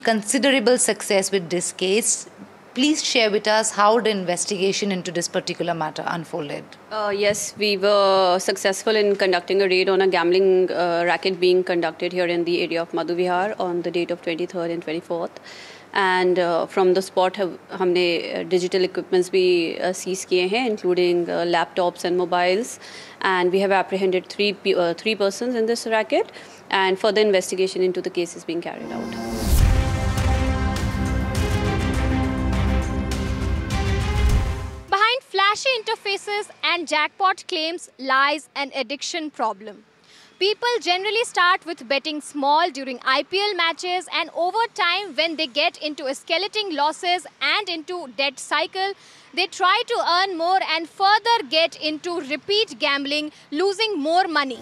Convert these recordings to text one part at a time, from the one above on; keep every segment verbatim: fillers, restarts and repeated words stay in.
considerable success with this case. Please share with us how the investigation into this particular matter unfolded. Uh, yes, we were successful in conducting a raid on a gambling uh, racket being conducted here in the area of Madhu Vihar on the date of twenty-third and twenty-fourth. And uh, from the spot, हमने digital equipments भी uh, seize किए हैं, including uh, laptops and mobiles. And we have apprehended three uh, three persons in this racket, and further investigation into the case is being carried out. Behind flashy interfaces and jackpot claims lies an addiction problem. People generally start with betting small during I P L matches, and over time when they get into escalating losses and into debt cycle, they try to earn more and further get into repeat gambling, losing more money.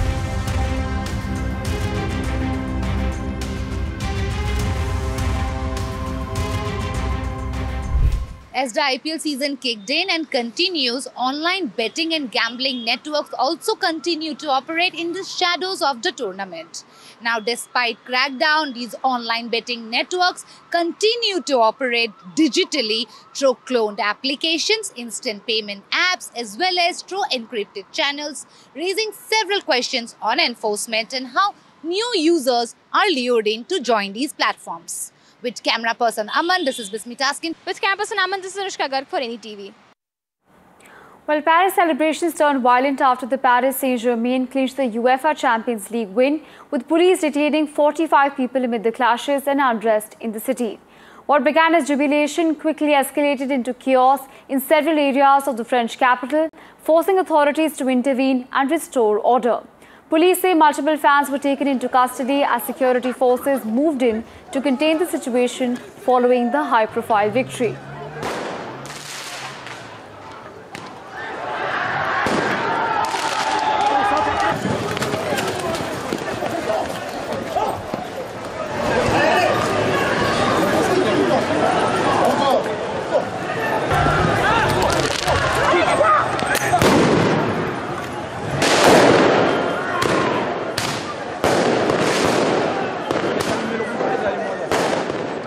As the I P L season kicked in and continues, online betting and gambling networks also continue to operate in the shadows of the tournament. Now, despite crackdown, these online betting networks continue to operate digitally through cloned applications, instant payment apps, as well as through encrypted channels, raising several questions on enforcement and how new users are lured in to join these platforms. With camera person Aman, this is Bismi Taskin. With camera person Aman, this is Anushka Garg for N E T V. Well, Paris celebrations turned violent after the Paris Saint-Germain clinched the UEFA Champions League win, with police detaining forty-five people amid the clashes and unrest in the city. What began as jubilation quickly escalated into chaos in several areas of the French capital, forcing authorities to intervene and restore order. Police say multiple fans were taken into custody as security forces moved in to contain the situation following the high-profile victory.